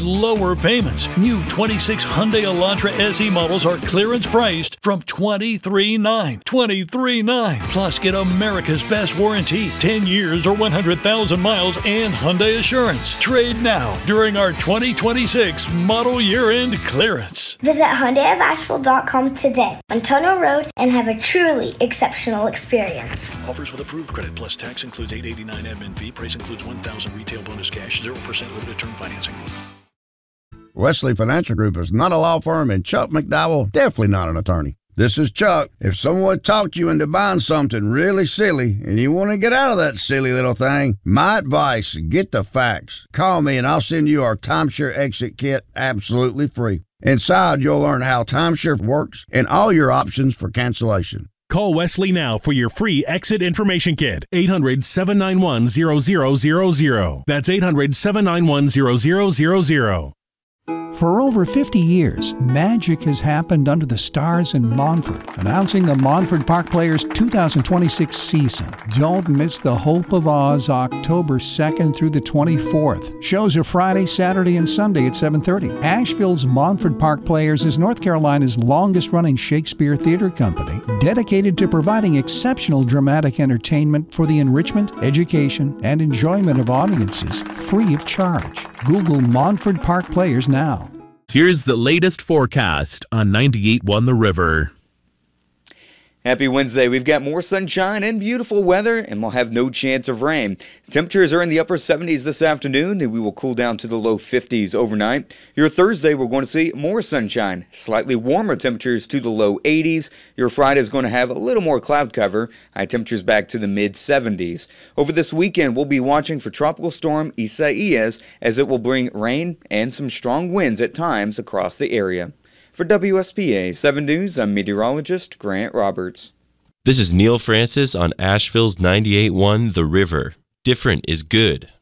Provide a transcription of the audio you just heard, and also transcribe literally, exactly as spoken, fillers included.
lower payments. New twenty-six Hyundai Elantra S E models are clearance priced from twenty-three thousand nine hundred dollars. twenty-three thousand nine hundred dollars. Plus, get America's best warranty, ten years or one hundred thousand miles, and Hyundai Assurance. Trade now during our twenty twenty-six model year-end clearance. Visit Hyundai of Asheville dot com today on Tunnel Road and have a truly exceptional experience. Offers with approved credit plus tax includes eight dollars and eighty-nine cents admin fee. Price includes one thousand dollars retail bonus cash, zero percent limited term financing. Wesley Financial Group is not a law firm, and Chuck McDowell definitely not an attorney. This is Chuck. If someone talked you into buying something really silly and you want to get out of that silly little thing, my advice, get the facts. Call me and I'll send you our timeshare exit kit absolutely free. Inside, you'll learn how timeshare works and all your options for cancellation. Call Wesley now for your free exit information kit. eight hundred, seven nine one, zero zero zero zero. That's eight hundred, seven nine one, zero zero zero zero. For over fifty years, magic has happened under the stars in Montford. Announcing the Montford Park Players two thousand twenty-six season. Don't miss the Hope of Oz October second through the twenty-fourth. Shows are Friday, Saturday, and Sunday at seven thirty. Asheville's Montford Park Players is North Carolina's longest-running Shakespeare theater company, dedicated to providing exceptional dramatic entertainment for the enrichment, education, and enjoyment of audiences free of charge. Google Montford Park Players now. Here's the latest forecast on ninety-eight point one The River. Happy Wednesday. We've got more sunshine and beautiful weather, and we'll have no chance of rain. Temperatures are in the upper seventies this afternoon, and we will cool down to the low fifties overnight. Your Thursday, we're going to see more sunshine, slightly warmer temperatures to the low eighties. Your Friday is going to have a little more cloud cover, high temperatures back to the mid seventies. Over this weekend, we'll be watching for Tropical Storm Isaias, as it will bring rain and some strong winds at times across the area. For W S P A seven News, I'm meteorologist Grant Roberts. This is Neil Francis on Asheville's ninety-eight point one The River. Different is good.